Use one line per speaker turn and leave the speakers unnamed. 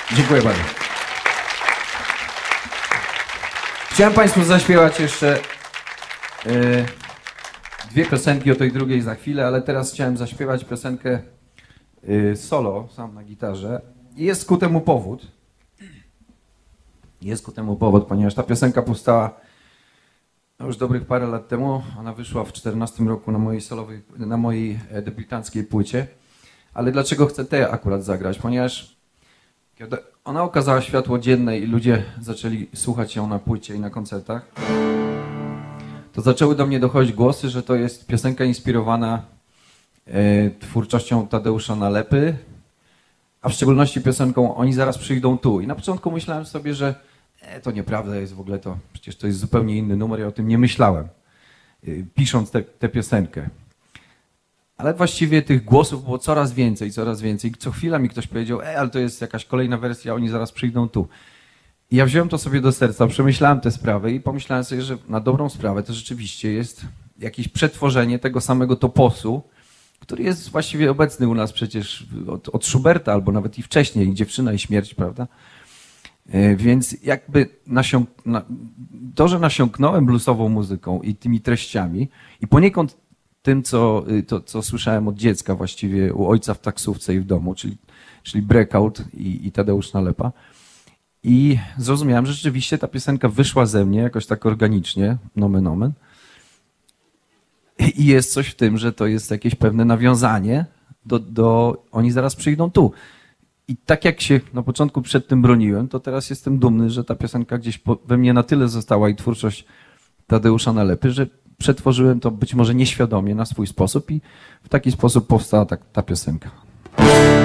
Dziękuję bardzo. Chciałem Państwu zaśpiewać jeszcze dwie piosenki, o tej drugiej za chwilę, ale teraz chciałem zaśpiewać piosenkę solo, sam na gitarze. I jest ku temu powód. Ponieważ ta piosenka powstała już dobrych parę lat temu. Ona wyszła w 2014 roku na mojej debiutanckiej płycie. Ale dlaczego chcę tę akurat zagrać? Ponieważ kiedy ona okazała światło dzienne i ludzie zaczęli słuchać ją na płycie i na koncertach, to zaczęły do mnie dochodzić głosy, że to jest piosenka inspirowana twórczością Tadeusza Nalepy, a w szczególności piosenką Oni zaraz przyjdą tu. I na początku myślałem sobie, że to nieprawda jest w ogóle to, przecież to jest zupełnie inny numer, ja o tym nie myślałem, pisząc tę piosenkę. Ale właściwie tych głosów było coraz więcej. Co chwila mi ktoś powiedział, ale to jest jakaś kolejna wersja, Oni zaraz przyjdą tu. I ja wziąłem to sobie do serca, przemyślałem tę sprawę i pomyślałem sobie, że na dobrą sprawę to rzeczywiście jest jakieś przetworzenie tego samego toposu, który jest właściwie obecny u nas przecież od Schuberta, albo nawet i wcześniej, Dziewczyna i śmierć, prawda? Więc jakby to, że nasiąknąłem bluesową muzyką i tymi treściami i poniekąd tym, co słyszałem od dziecka właściwie u ojca w taksówce i w domu, czyli Breakout i Tadeusz Nalepa. I zrozumiałem, że rzeczywiście ta piosenka wyszła ze mnie jakoś tak organicznie, nomen omen. I jest coś w tym, że to jest jakieś pewne nawiązanie do Oni zaraz przyjdą tu. I tak jak się na początku przed tym broniłem, to teraz jestem dumny, że ta piosenka gdzieś we mnie na tyle została i twórczość Tadeusza Nalepy, że przetworzyłem to być może nieświadomie na swój sposób i w taki sposób powstała ta piosenka.